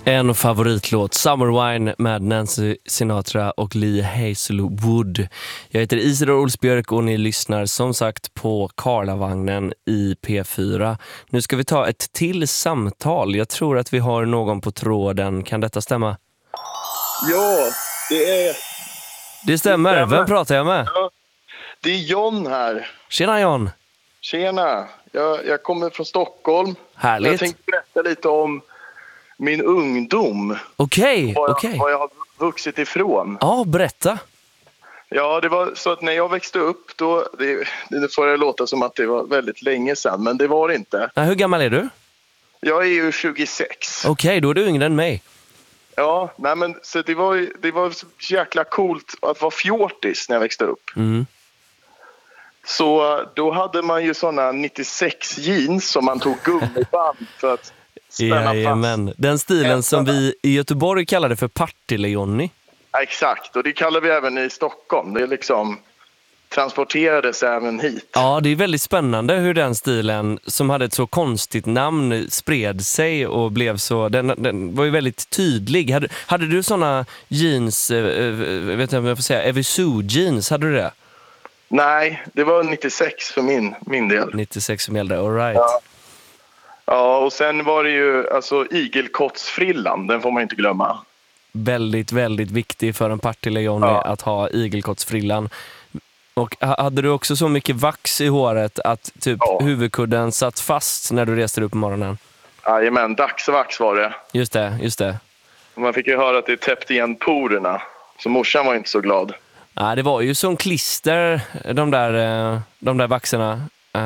En favoritlåt, Summer Wine med Nancy Sinatra och Lee Hazelwood. Jag heter Isidor Olsbjörk och ni lyssnar som sagt på Karlavagnen i P4. Nu ska vi ta ett till samtal. Jag tror att vi har någon på tråden. Kan detta stämma? Ja, Det stämmer. Vem pratar jag med? Ja, det är John här. Tjena John. Tjena. Jag kommer från Stockholm. Härligt. Jag tänkte berätta lite om min ungdom. Okej. Vad jag har vuxit ifrån. Ja, berätta. Ja, det var så att när jag växte upp då, det får det låta som att det var väldigt länge sedan, men det var det inte. Hur gammal är du? Jag är ju 26. Okej, då är du yngre än mig. Ja, nej men så det var så jäkla coolt att vara fjortis när jag växte upp. Mm. Så då hade man ju såna 96 jeans som man tog gummiband för att spänna Jajamän. Den stilen som vi i Göteborg kallade för Partille-Johnny. Ja, exakt, och det kallar vi även i Stockholm. Det är liksom transporterades även hit. Ja, det är väldigt spännande hur den stilen som hade ett så konstigt namn spred sig och blev så, den var ju väldigt tydlig. Hade du såna jeans, vet inte vad jag får säga, Evisu jeans, hade du det? Nej, det var 96 för min del. 96 som gällde, all right. Ja, och sen var det ju alltså igelkottsfrillan, den får man inte glömma. Väldigt, väldigt viktig för en Partille-Johnny att ha igelkottsfrillan. Och hade du också så mycket vax i håret att typ huvudkudden satt fast när du reste upp på morgonen? Jajamän, dagsvax var det. Just det. Och man fick ju höra att det täppte igen porerna. Så morsan var inte så glad. Ja, det var ju som klister, de där vaxerna.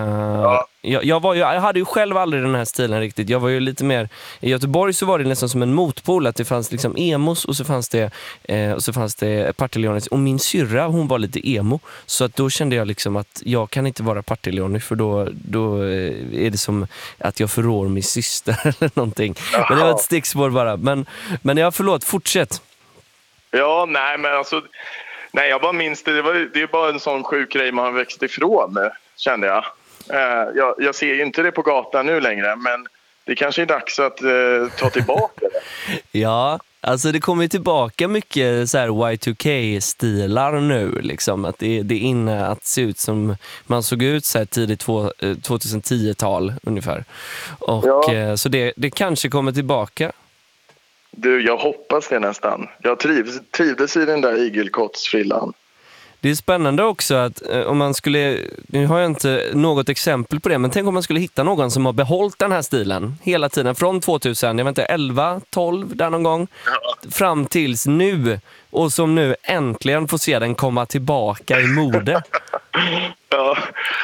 Jag hade ju själv aldrig den här stilen riktigt. Jag var ju lite mer i Göteborg, så var det nästan som en motpol, att det fanns liksom emos och så fanns det Partille-Johnny. Och min syrra, hon var lite emo, så att då kände jag liksom att jag kan inte vara Partille-Johnny, för då är det som att jag förrår min syster eller någonting. Men det var ett stickspår bara. Men jag förlåt, fortsätt. Ja, nej men alltså, nej, jag bara minns det. Det är bara en sån sjuk grej man har växt ifrån med, kände jag. Jag ser ju inte det på gatan nu längre, men det kanske är dags att ta tillbaka det. Ja, alltså det kommer tillbaka mycket så här Y2K-stilar nu, liksom. Att det är inne att se ut som man såg ut så här tidigt 2010-tal ungefär. Och så det kanske kommer tillbaka. Du, jag hoppas det nästan. Jag trivdes i den där igelkottsfrillan. Det är spännande också att om man skulle, nu har jag inte något exempel på det, men tänk om man skulle hitta någon som har behållit den här stilen hela tiden från 2000, jag vet inte, 11, 12 där någon gång, fram tills nu, och som nu äntligen får se den komma tillbaka i mode. Ja,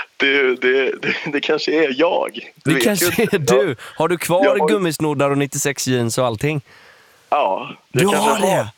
det kanske är jag. Det kanske är du. Har du kvar gummisnoddar och 96 jeans och allting? Ja, det du har det.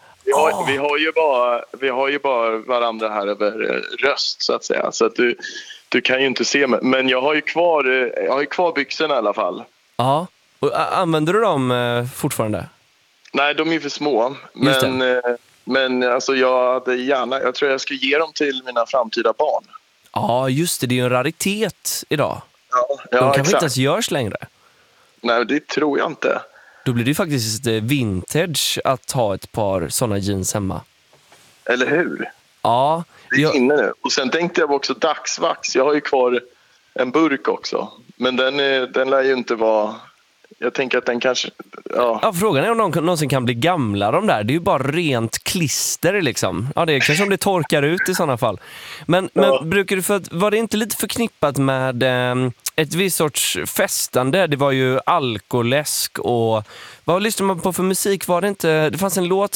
Vi har ju bara varandra här över röst, så att säga. Så att du kan ju inte se mig. Men jag har ju kvar byxorna i alla fall. Ja. Och använder du dem fortfarande? Nej, de är ju för små. Men alltså jag tror jag ska ge dem till mina framtida barn. Ja, just det. Det är ju en raritet idag. Ja, de kanske inte ens görs längre. Nej, det tror jag inte. Då blir det ju faktiskt vintage att ha ett par såna jeans hemma. Eller hur? Ja. Det är inne nu. Och sen tänkte jag också dagsvax. Jag har ju kvar en burk också. Men den lär ju inte vara... Jag tänker att den kanske... Ja, frågan är om någonsin kan bli gamla, de där. Det är ju bara rent klister liksom. Ja, det är kanske om det torkar ut i sådana fall. Men brukar du var det inte lite förknippat med ett visst sorts festande? Det var ju alkoläsk och... Vad lyssnade man på för musik? Var det inte... Det fanns en låt